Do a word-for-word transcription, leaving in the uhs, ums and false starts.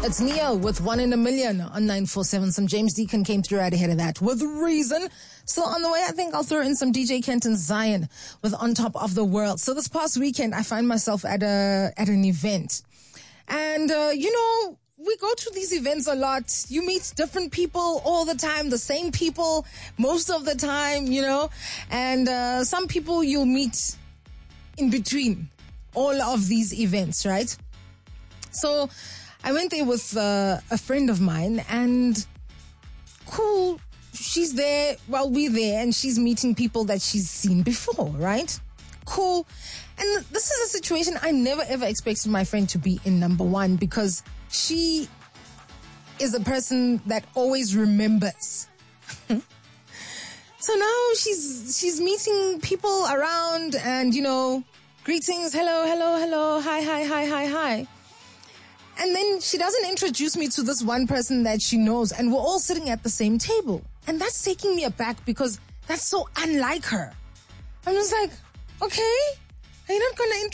It's Neo with One in a Million on nine four seven. Some James Deacon came through right ahead of that with Reason. Still on the way, I think I'll throw in some D J Kenton Zion with On Top of the World. So this past weekend, I find myself at a at an event. And, uh, you know, we go to these events a lot. You meet different people all the time, the same people most of the time, you know. And uh, some people you'll meet in between all of these events, right? So I went there with uh, a friend of mine, and cool, she's there while we're there, and she's meeting people that she's seen before, right? Cool. And this is a situation I never ever expected my friend to be in, number one, because she is a person that always remembers. So now she's she's meeting people around and, you know, greetings, hello, hello, hello, hi, hi, hi, hi, hi. And then she doesn't introduce me to this one person that she knows, and we're all sitting at the same table. And that's taking me aback because that's so unlike her. I'm just like, okay, are you not going to introduce